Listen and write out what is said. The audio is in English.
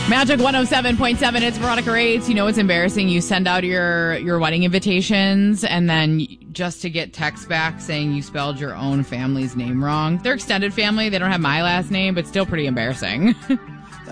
Magic 107.7, it's Veronica Rates. You know what's embarrassing? You send out your wedding invitations, and then just to get text back saying you spelled your own family's name wrong. They're extended family. They don't have my last name, but still pretty embarrassing.